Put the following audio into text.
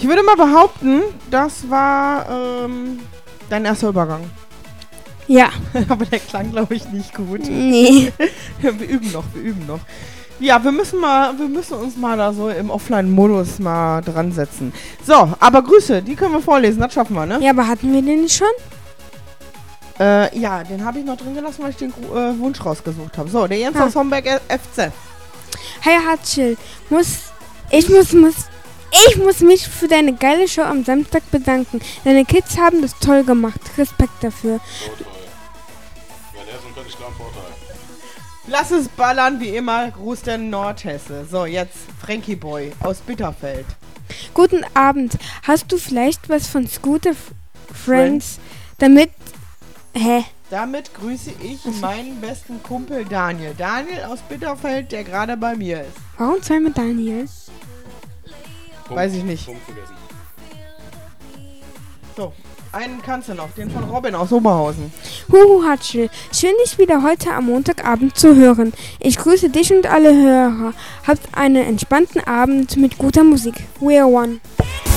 Ich würde mal behaupten, das war dein erster Übergang. Ja. Aber der klang, glaube ich, nicht gut. Nee. Wir üben noch. Ja, wir müssen uns mal da so im Offline-Modus mal dran setzen. So, aber Grüße, die können wir vorlesen, das schaffen wir, ne? Ja, aber hatten wir den nicht schon? Ja, den habe ich noch drin gelassen, weil ich den Wunsch rausgesucht habe. So, der Jens aus Homberg FC. Hey Hatschel, ich muss mich für deine geile Show am Samstag bedanken. Deine Kids haben das toll gemacht. Respekt dafür. So toll. Ja, der ist ein klaren Vorteil. Lass es ballern, wie immer. Gruß der Nordhesse. So, jetzt Frankie Boy aus Bitterfeld. Guten Abend. Hast du vielleicht was von Scooter Friends? Damit grüße ich meinen besten Kumpel Daniel. Daniel aus Bitterfeld, der gerade bei mir ist. Warum zweimal Daniel? Weiß ich nicht. Punkt vergessen. So, einen kannst du noch, den von Robin aus Oberhausen. Huhu Hatschel, schön dich wieder heute am Montagabend zu hören. Ich grüße dich und alle Hörer. Habt einen entspannten Abend mit guter Musik. We are one.